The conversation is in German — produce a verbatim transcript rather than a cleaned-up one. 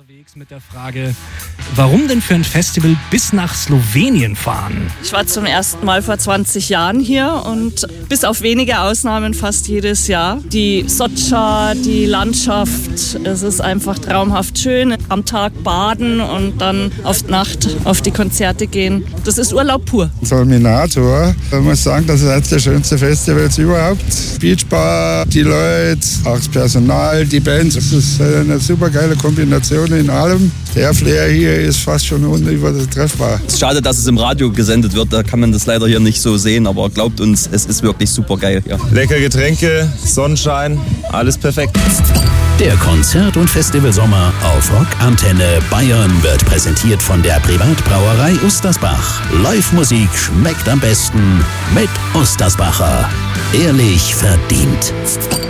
unterwegs mit der Frage, warum denn für ein Festival bis nach Slowenien fahren? Ich war zum ersten Mal vor zwanzig Jahren hier und bis auf wenige Ausnahmen fast jedes Jahr. Die Soča, die Landschaft, es ist einfach traumhaft schön. Am Tag baden und dann auf die Nacht auf die Konzerte gehen. Das ist Urlaub pur. Solminator, ich muss sagen, das ist eines der schönsten Festivals überhaupt. Beachbar, die Leute, auch das Personal, die Bands. Das ist eine super geile Kombination in allem. Der Flair hier ist fast schon unübertreffbar. Es ist schade, dass es im Radio gesendet wird, da kann man das leider hier nicht so sehen, aber glaubt uns, es ist wirklich super geil. Ja. Leckere Getränke, Sonnenschein, alles perfekt. Der Konzert- und Festivalsommer auf Rockantenne Bayern wird präsentiert von der Privatbrauerei Ustersbach. Live-Musik schmeckt am besten mit Ustersbacher. Ehrlich verdient.